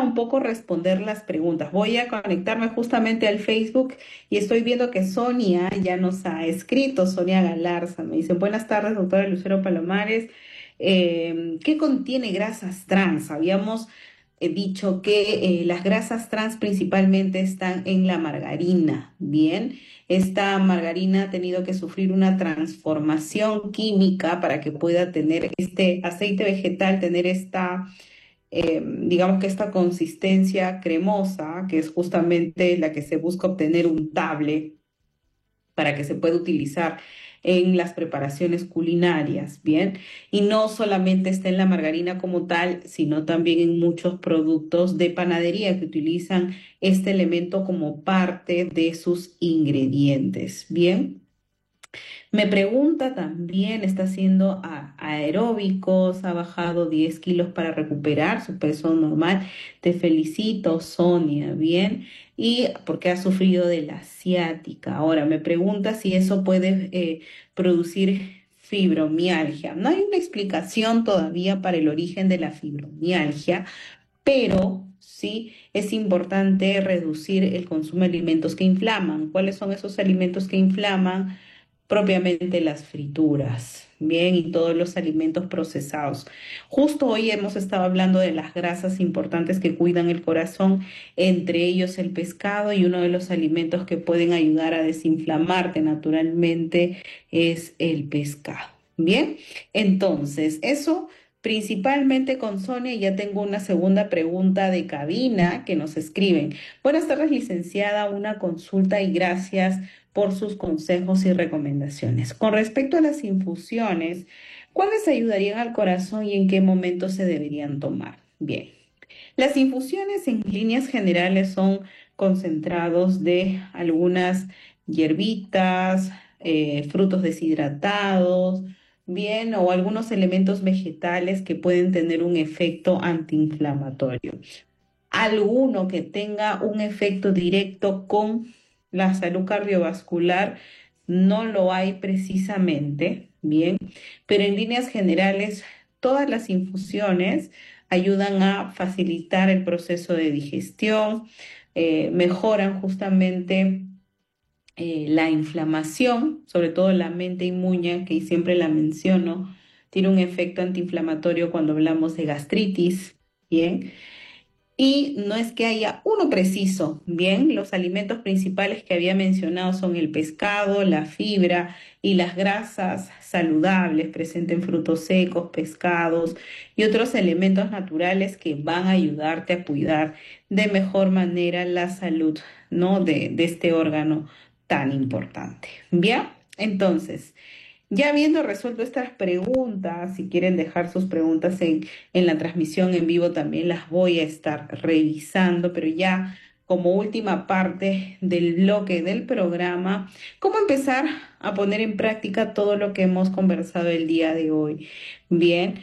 un poco responder las preguntas. Voy a conectarme justamente al Facebook y estoy viendo que Sonia ya nos ha escrito, Sonia Galarza. Me dice, buenas tardes, doctora Lucero Palomares. ¿Qué contiene grasas trans? Habíamos dicho que las grasas trans principalmente están en la margarina, ¿bien? Esta margarina ha tenido que sufrir una transformación química para que pueda tener este aceite vegetal, tener digamos que esta consistencia cremosa, que es justamente la que se busca obtener untable para que se pueda utilizar en las preparaciones culinarias, ¿bien? Y no solamente está en la margarina como tal, sino también en muchos productos de panadería que utilizan este elemento como parte de sus ingredientes, ¿bien? Me pregunta también, está haciendo aeróbicos, ha bajado 10 kilos para recuperar su peso normal. Te felicito, Sonia, bien. Y porque ha sufrido de la ciática. Ahora, me pregunta si eso puede producir fibromialgia. No hay una explicación todavía para el origen de la fibromialgia, pero sí es importante reducir el consumo de alimentos que inflaman. ¿Cuáles son esos alimentos que inflaman? Propiamente las frituras, bien, y todos los alimentos procesados. Justo hoy hemos estado hablando de las grasas importantes que cuidan el corazón, entre ellos el pescado, y uno de los alimentos que pueden ayudar a desinflamarte naturalmente es el pescado. Bien, entonces, eso principalmente con Sonia. Ya tengo una segunda pregunta de cabina que nos escriben. Buenas tardes, licenciada, una consulta y gracias por sus consejos y recomendaciones. Con respecto a las infusiones, ¿cuáles ayudarían al corazón y en qué momento se deberían tomar? Bien, las infusiones en líneas generales son concentrados de algunas hierbitas, frutos deshidratados, bien, o algunos elementos vegetales que pueden tener un efecto antiinflamatorio. Alguno que tenga un efecto directo con la salud cardiovascular, no lo hay precisamente, bien, pero en líneas generales, todas las infusiones ayudan a facilitar el proceso de digestión, mejoran justamente la inflamación, sobre todo la mente inmune, que siempre la menciono, tiene un efecto antiinflamatorio cuando hablamos de gastritis, bien. Y no es que haya uno preciso, bien, los alimentos principales que había mencionado son el pescado, la fibra y las grasas saludables presentes en frutos secos, pescados y otros elementos naturales que van a ayudarte a cuidar de mejor manera la salud, ¿no? de este órgano tan importante. Bien, entonces. Ya habiendo resuelto estas preguntas, si quieren dejar sus preguntas en la transmisión en vivo, también las voy a estar revisando, pero ya como última parte del bloque del programa, ¿cómo empezar a poner en práctica todo lo que hemos conversado el día de hoy? Bien,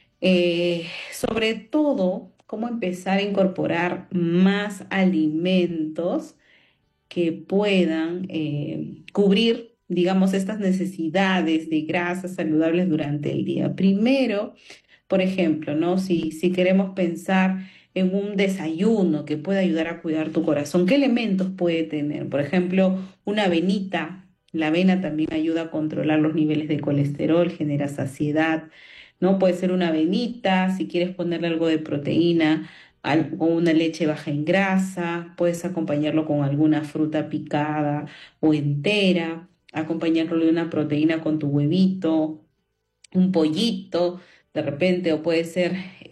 sobre todo, ¿cómo empezar a incorporar más alimentos que puedan cubrir, digamos, estas necesidades de grasas saludables durante el día? Primero, por ejemplo, ¿no? Si queremos pensar en un desayuno que pueda ayudar a cuidar tu corazón, ¿qué elementos puede tener? Por ejemplo, una avenita. La avena también ayuda a controlar los niveles de colesterol, genera saciedad, ¿no? Puede ser una avenita, si quieres ponerle algo de proteína o una leche baja en grasa, puedes acompañarlo con alguna fruta picada o entera, acompañarlo de una proteína con tu huevito, un pollito, de repente, o puede ser,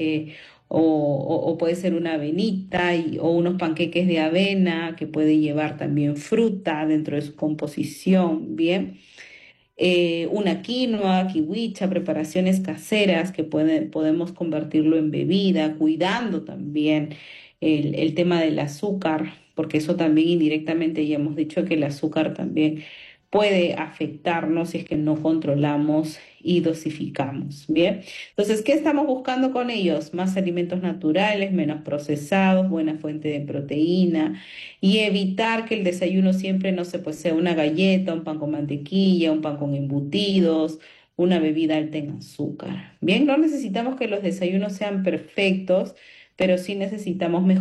o puede ser una avenita o unos panqueques de avena que puede llevar también fruta dentro de su composición, ¿bien? Una quinoa, kiwicha, preparaciones caseras que podemos convertirlo en bebida, cuidando también el tema del azúcar, porque eso también indirectamente ya hemos dicho que el azúcar también puede afectarnos si es que no controlamos y dosificamos. Bien, entonces, ¿qué estamos buscando con ellos? Más alimentos naturales, menos procesados, buena fuente de proteína y evitar que el desayuno siempre, no sé, pues sea una galleta, un pan con mantequilla, un pan con embutidos, una bebida alta en azúcar. Bien, no necesitamos que los desayunos sean perfectos, pero sí necesitamos mejorar